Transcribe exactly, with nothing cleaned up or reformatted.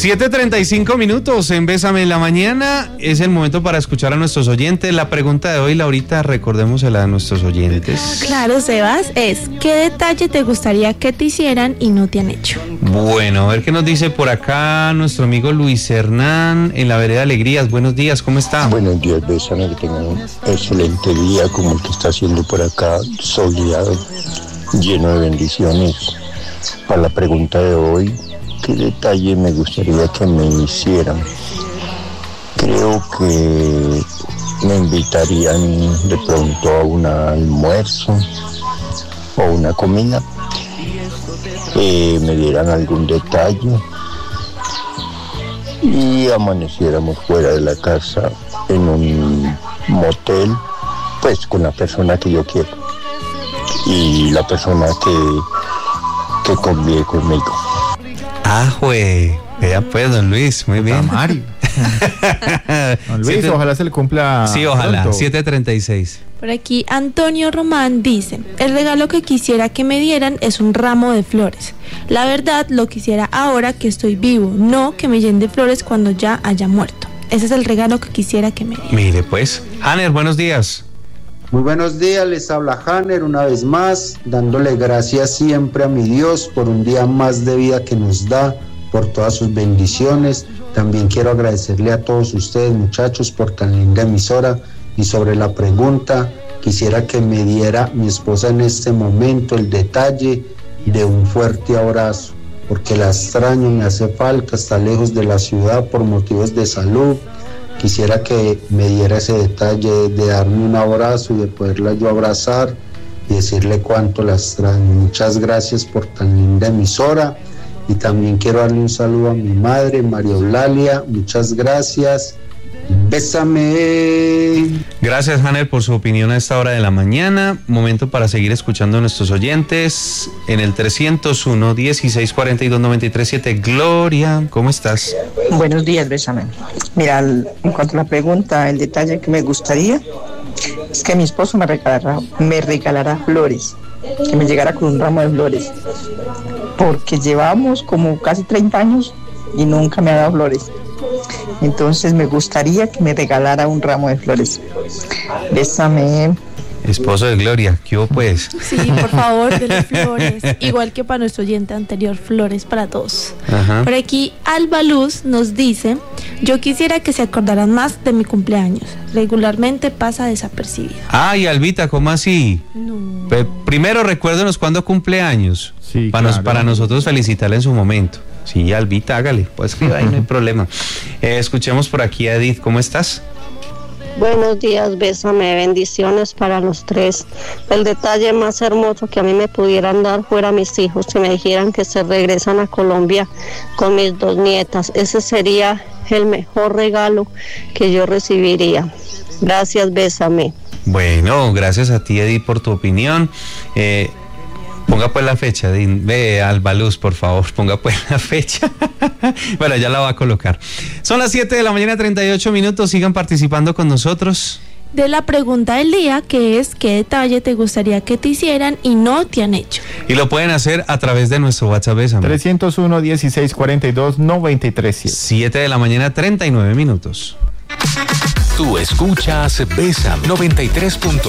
siete treinta y cinco minutos en Bésame en la Mañana. Es el momento para escuchar a nuestros oyentes. La pregunta de hoy, Laurita, recordémosela a nuestros oyentes. Claro, Sebas, es ¿qué detalle te gustaría que te hicieran y no te han hecho? Bueno, a ver qué nos dice por acá nuestro amigo Luis Hernán en la vereda Alegrías. Buenos días, ¿cómo está? Buenos días, Bésame, que tengan un excelente día como el que está haciendo por acá, soleado, lleno de bendiciones. Para la pregunta de hoy, ¿qué detalle me gustaría que me hicieran? Creo que me invitarían de pronto a un almuerzo o una comida, eh, me dieran algún detalle y amaneciéramos fuera de la casa en un motel, pues con la persona que yo quiero y la persona que, que convive conmigo. Ah, güey. Vea pues, don Luis, muy bien. Mario. Don Luis, siete... ojalá se le cumpla. Sí, ojalá. pronto. siete treinta y seis. Por aquí Antonio Román dice, el regalo que quisiera que me dieran es un ramo de flores. La verdad lo quisiera ahora que estoy vivo, no que me llenen de flores cuando ya haya muerto. Ese es el regalo que quisiera que me dieran. Mire pues. Hanner, buenos días. Muy buenos días, les habla Hanner una vez más, dándole gracias siempre a mi Dios por un día más de vida que nos da, por todas sus bendiciones. También quiero agradecerle a todos ustedes, muchachos, por tan linda emisora. Y sobre la pregunta, quisiera que me diera mi esposa en este momento el detalle de un fuerte abrazo, porque la extraño, me hace falta, está lejos de la ciudad por motivos de salud. Quisiera que me diera ese detalle de darme un abrazo y de poderla yo abrazar y decirle cuánto la extraño. Muchas gracias por tan linda emisora y también quiero darle un saludo a mi madre, María Eulalia. Muchas gracias. Bésame. Gracias, Hanner, por su opinión a esta hora de la mañana. Momento para seguir escuchando a nuestros oyentes en el trescientos uno, dieciséis cuarenta y dos, noventa y tres siete. Gloria, ¿cómo estás? Buenos días, Bésame. Mira, en cuanto a la pregunta, el detalle que me gustaría es que mi esposo me regalara, me regalara flores, que me llegara con un ramo de flores, porque llevamos como casi treinta años y nunca me ha dado flores. Entonces me gustaría que me regalara un ramo de flores. Bésame. Esposo de Gloria, ¿qué hubo pues? Sí, por favor, denle flores. Igual que para nuestro oyente anterior, flores para todos. Ajá. Por aquí, Alba Luz nos dice, yo quisiera que se acordaran más de mi cumpleaños. Regularmente pasa desapercibido. Ay, Albita, ¿cómo así? No. Pe- primero recuérdenos cuándo cumple años. Sí, para, nos- claro. para nosotros felicitarle en su momento. Sí, Albita, hágale. Pues escriba ahí, no hay problema. Eh, escuchemos por aquí a Edith, ¿cómo estás? Buenos días, Bésame, bendiciones para los tres. El detalle más hermoso que a mí me pudieran dar fuera mis hijos, que me dijeran que se regresan a Colombia con mis dos nietas. Ese sería el mejor regalo que yo recibiría. Gracias, Bésame. Bueno, gracias a ti, Edith, por tu opinión. Eh, ponga pues la fecha, Edith. Ve, Alba Luz, por favor, ponga pues la fecha. Bueno, ya la va a colocar. Son las siete de la mañana, treinta y ocho minutos. Sigan participando con nosotros. De la pregunta del día, que es ¿qué detalle te gustaría que te hicieran y no te han hecho? Y lo pueden hacer a través de nuestro WhatsApp. Bésame. trescientos uno, dieciséis cuarenta y dos, noventa y tres siete. siete de la mañana, treinta y nueve minutos. Tú escuchas Bésame noventa y tres punto